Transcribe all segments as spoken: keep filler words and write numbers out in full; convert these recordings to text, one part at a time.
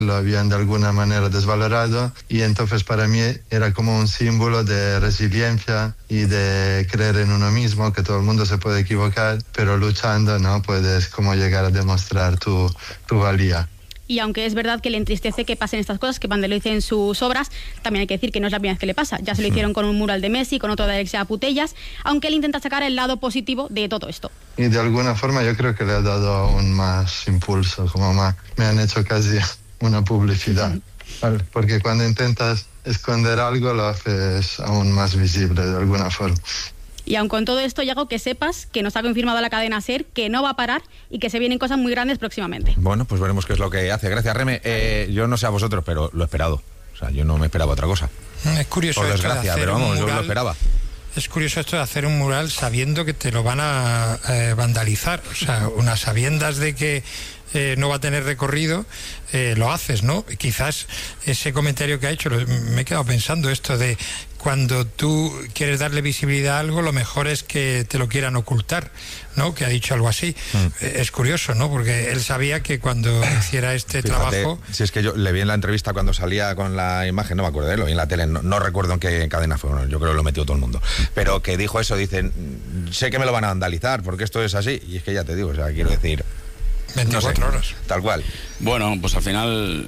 lo habían de alguna manera desvalorado, y entonces para mí era como un símbolo de resiliencia y de creer en uno mismo, que todo el mundo se puede equivocar, pero luchando, ¿no?, puedes como llegar a demostrar tu, tu valía. Y aunque es verdad que le entristece que pasen estas cosas, que vandalicen sus obras, también hay que decir que no es la primera vez que le pasa. Ya se lo hicieron con un mural de Messi, con otro de Alexia Putellas, aunque él intenta sacar el lado positivo de todo esto. Y de alguna forma yo creo que le ha dado aún más impulso, como más, me han hecho casi una publicidad, ¿vale? Porque cuando intentas esconder algo lo haces aún más visible de alguna forma. Y aun con todo esto, Yago, que sepas que nos ha confirmado la cadena SER que no va a parar y que se vienen cosas muy grandes próximamente. Bueno, pues veremos qué es lo que hace. Gracias, Reme. Eh, yo no sé a vosotros, pero lo he esperado. O sea, yo no me esperaba otra cosa. Es curioso. Por desgracia, pero vamos, mural, yo lo esperaba. Es curioso esto de hacer un mural sabiendo que te lo van a eh, vandalizar. O sea, unas sabiendas de que eh, no va a tener recorrido, eh, lo haces, ¿no? Y quizás ese comentario que ha hecho, me he quedado pensando esto de cuando tú quieres darle visibilidad a algo, lo mejor es que te lo quieran ocultar, ¿no? Que ha dicho algo así. Mm. Es curioso, ¿no? Porque él sabía que cuando hiciera este Fíjate, trabajo... Si es que yo le vi en la entrevista cuando salía con la imagen, no me acuerdo de él, lo vi en la tele, no, no recuerdo en qué cadena fue, bueno, yo creo que lo metió todo el mundo, pero que dijo eso, dicen, sé que me lo van a vandalizar porque esto es así, y es que ya te digo, o sea, quiero decir... veinticuatro no sé, horas. Tal cual. Bueno, pues al final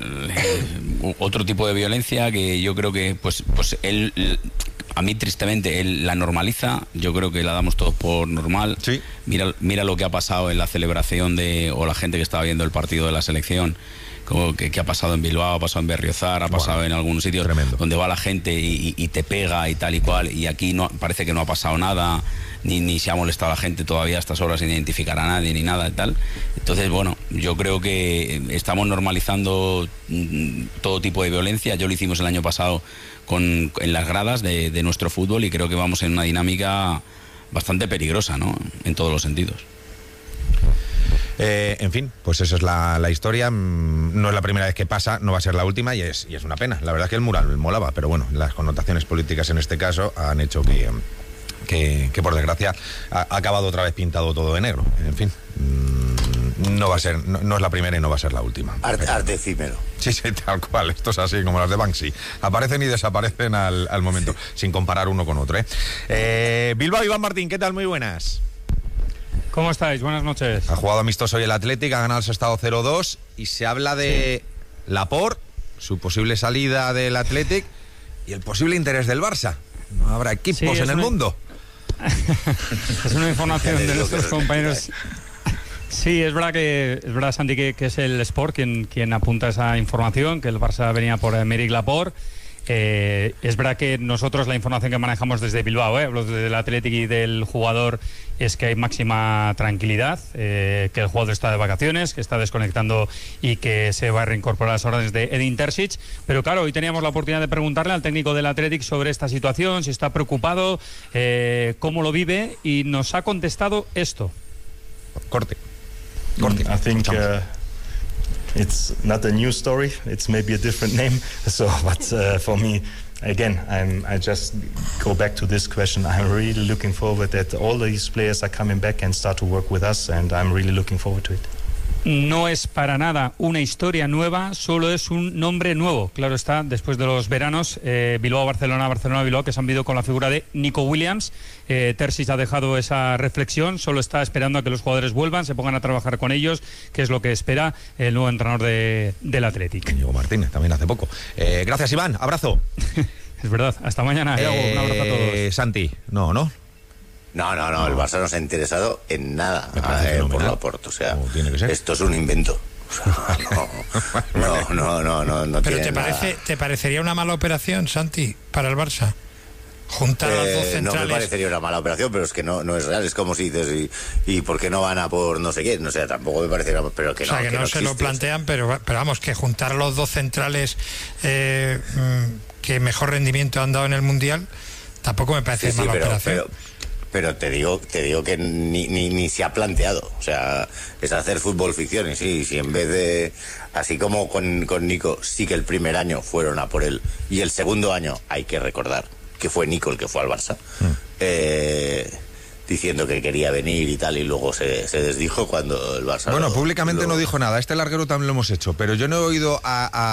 eh, otro tipo de violencia que yo creo que pues pues él, a mí tristemente él la normaliza, yo creo que la damos todos por normal. Sí. Mira mira lo que ha pasado en la celebración de o la gente que estaba viendo el partido de la selección. Como que, que ha pasado en Bilbao, ha pasado en Berriozar, ha pasado wow. en algunos sitios Tremendo. Donde va la gente y, y, y te pega y tal y cual, y aquí no parece que no ha pasado nada, ni, ni se ha molestado a la gente todavía a estas horas sin identificar a nadie ni nada y tal. Entonces, bueno, yo creo que estamos normalizando todo tipo de violencia. Yo lo hicimos el año pasado con, en las gradas de, de nuestro fútbol, y creo que vamos en una dinámica bastante peligrosa, ¿no? En todos los sentidos. Eh, en fin, pues esa es la, la historia. No es la primera vez que pasa, no va a ser la última, y es, y es una pena. La verdad es que el mural molaba, pero bueno, las connotaciones políticas en este caso han hecho que, que, que por desgracia, ha, ha acabado otra vez pintado todo de negro. En fin, no va a ser, no, no es la primera y no va a ser la última. Arte, arte efímero. Sí, sí, tal cual. Esto es así como las de Banksy. Aparecen y desaparecen al, al momento, sin comparar uno con otro. ¿eh? Eh, Bilbao, Iván Martín, ¿qué tal? Muy buenas. ¿Cómo estáis? Buenas noches. Ha jugado amistoso hoy el Athletic, ha ganado el Sestao cero dos, y se habla de sí. Laporte, su posible salida del Athletic y el posible interés del Barça. No habrá equipos sí, en el una... mundo. Es una información de nuestros compañeros. Sí, es verdad que es verdad, Santi, que, que es el Sport quien, quien apunta esa información, que el Barça venía por Aymeric Laporte. Eh, es verdad que nosotros la información que manejamos desde Bilbao, eh, hablo del Athletic y del jugador, es que hay máxima tranquilidad, eh, que el jugador está de vacaciones, que está desconectando y que se va a reincorporar a las órdenes de Edin Terzic. Pero claro, hoy teníamos la oportunidad de preguntarle al técnico del Athletic sobre esta situación, si está preocupado, eh, cómo lo vive, y nos ha contestado esto. Corte. Corte. I think uh, it's not a new story. It's maybe a different name. So, but uh, for me, again, I'm, I just go back to this question. I'm really looking forward that all these players are coming back and start to work with us, and I'm really looking forward to it. No es para nada una historia nueva, solo es un nombre nuevo. Claro está, después de los veranos, eh, Bilbao-Barcelona, Barcelona-Bilbao, que se han visto con la figura de Nico Williams. Eh, Terzic ha dejado esa reflexión, solo está esperando a que los jugadores vuelvan, se pongan a trabajar con ellos, que es lo que espera el nuevo entrenador de, del Athletic. Diego Martínez, también hace poco. Eh, gracias, Iván, abrazo. Es verdad, hasta mañana. Eh, un abrazo a todos. Santi, no, ¿no? No, no, no, no, el Barça no se ha interesado en nada eh, por Laporte, o sea, esto es un invento. No, no, no, no, no. Pero te parece, ¿te parecería una mala operación, Santi, para el Barça? Juntar a los dos centrales. No me parecería una mala operación, pero es que no, no es real. Es como si dices, y, y ¿por qué no van a por no sé qué? No sé, tampoco me parecería, pero que no. O sea, que, que no, no se existe, lo plantean, pero, pero vamos, que juntar a los dos centrales eh, que mejor rendimiento han dado en el Mundial, tampoco me parece sí, mala sí, pero, operación. Pero, Pero te digo, te digo que ni, ni, ni se ha planteado. O sea, es hacer fútbol ficción. Y sí, si en vez de, así como con, con Nico, sí que el primer año fueron a por él, y el segundo año hay que recordar que fue Nico el que fue al Barça. Mm. Eh, diciendo que quería venir y tal, y luego se, se desdijo cuando el Barça... Bueno, lo, públicamente lo... no dijo nada. Este larguero también lo hemos hecho, pero yo no he oído a,